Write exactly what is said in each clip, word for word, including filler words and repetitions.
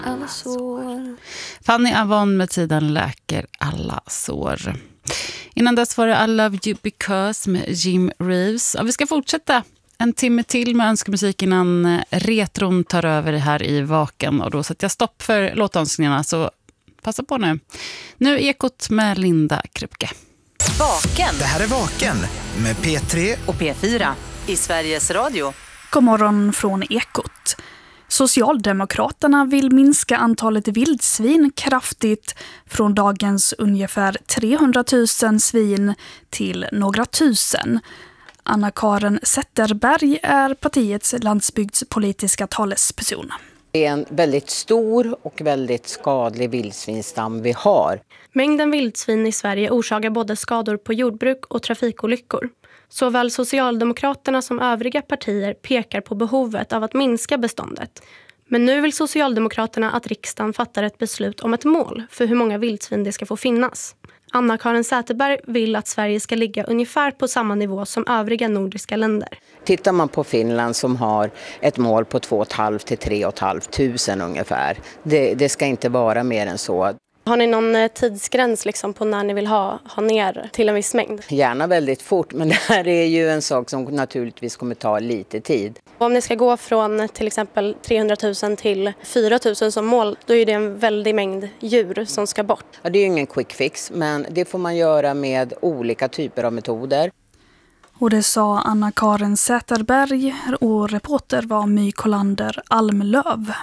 alla sår. Fanny Avon med Tiden läker alla sår. Innan dess var det I Love You Because med Jim Reeves. Och vi ska fortsätta en timme till med önskemusik innan retron tar över här i Vaken. Och då sätter jag stopp för låtönskningarna, så passa på nu. Nu Ekot med Linda Krupke. Vaken. Det här är Vaken med P tre och P fyra i Sveriges Radio. God morgon från Ekot. Socialdemokraterna vill minska antalet vildsvin kraftigt från dagens ungefär trehundratusen svin till några tusen. Anna-Karin Zetterberg är partiets landsbygdspolitiska talesperson. Det är en väldigt stor och väldigt skadlig vildsvinstam vi har. Mängden vildsvin i Sverige orsakar både skador på jordbruk och trafikolyckor. Såväl Socialdemokraterna som övriga partier pekar på behovet av att minska beståndet. Men nu vill Socialdemokraterna att riksdagen fattar ett beslut om ett mål för hur många vildsvin det ska få finnas. Anna-Karin Zetterberg vill att Sverige ska ligga ungefär på samma nivå som övriga nordiska länder. Tittar man på Finland som har ett mål på två och ett halvt till tre och ett halvt tusen ungefär. Det, det ska inte vara mer än så. Har ni någon tidsgräns liksom på när ni vill ha, ha ner till en viss mängd? Gärna väldigt fort, men det här är ju en sak som naturligtvis kommer ta lite tid. Om ni ska gå från till exempel trehundratusen till fyra tusen som mål, då är det en väldig mängd djur som ska bort. Ja, det är ju ingen quick fix, men det får man göra med olika typer av metoder. Och det sa Anna-Karin Zetterberg, och reporter var My Kolander Almlöv.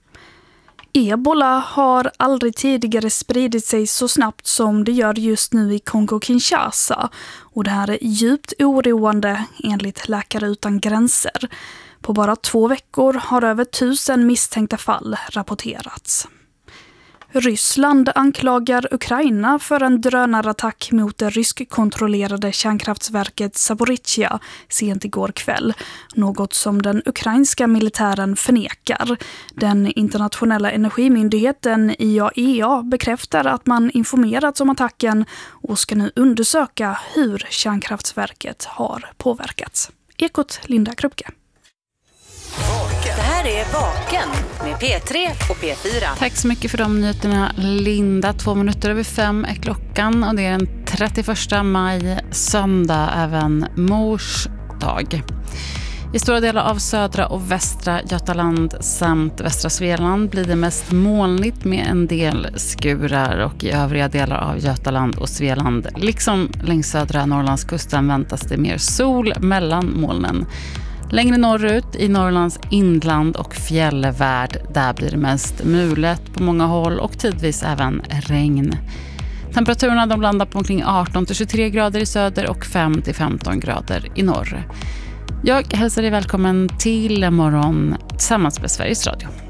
Ebola har aldrig tidigare spridit sig så snabbt som det gör just nu i Kongo-Kinshasa. Och det här är djupt oroande enligt Läkare utan gränser. På bara två veckor har över tusen misstänkta fall rapporterats. Ryssland anklagar Ukraina för en drönarattack mot det ryskkontrollerade kärnkraftsverket Zaporizjzja sent igår kväll. Något som den ukrainska militären förnekar. Den internationella energimyndigheten I A E A bekräftar att man informerats om attacken och ska nu undersöka hur kärnkraftsverket har påverkats. Ekot, Linda Krupke. Det här är Vaken med P tre och P fyra. Tack så mycket för de nyheterna, Linda. Två minuter över fem är klockan och det är den trettioförsta maj, söndag, även mors dag. I stora delar av södra och västra Götaland samt västra Svealand blir det mest molnigt med en del skurar, och i övriga delar av Götaland och Svealand, liksom längs södra Norrlandskusten, väntas det mer sol mellan molnen. Längre norrut i Norrlands inland och fjällvärld, där blir det mest mulet på många håll och tidvis även regn. Temperaturerna de landar på omkring arton till tjugotre grader i söder och fem till femton grader i norr. Jag hälsar dig välkommen till morgon tillsammans med Sveriges Radio.